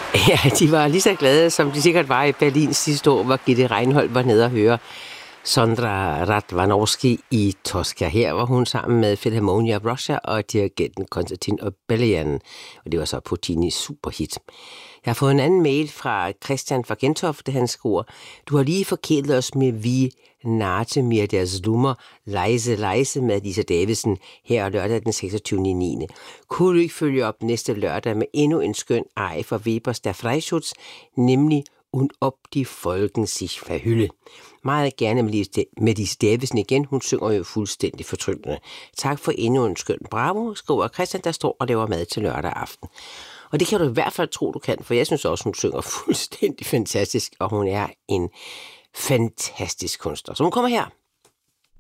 Ja, de var lige så glade, som de sikkert var i Berlin sidste år, hvor Gitte Reinhold var nede og høre Sondra Radvanovsky i Tosca. Her var hun sammen med Philharmonia Russia og dirigenten Konstantin Obelian, og det var så Puccinis superhit. Jeg har fået en anden mail fra Christian fra Gentofte, han skriver: Du har lige forkælet os med Vi narte mir der slummer, leise med Lisa Davidsen her lørdag den 26.9. Kunne du ikke følge op næste lørdag med endnu en skøn arie for Webers Der Freischutz, nemlig Und ob die Folgen sich verhylde. Meget gerne med Lise Davidsen igen. Hun synger jo fuldstændig fortryllende. Tak for endnu en skøn bravo, skriver Christian, der står og laver mad til lørdag aften. Og det kan du i hvert fald tro, du kan, for jeg synes også, hun synger fuldstændig fantastisk, og hun er en fantastisk kunstner. Så hun kommer her.